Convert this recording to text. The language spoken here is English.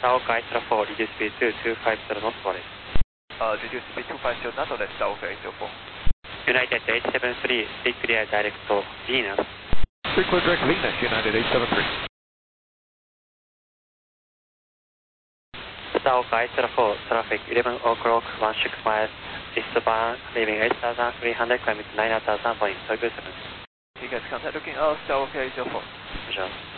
Star Isla 4, reduce speed to 250 knots, what is? Reduce speed 250 knots, that's Star Isla 4. United 873, stay clear direct to Venus. Stay clear direct Venus, United 873. Star Isla 4, traffic 11 o'clock, 16 miles, eastbound, leaving 8,300, climbing 9,000 point, Tokyo 7. You guys contact looking out, Star Isla 4. Roger.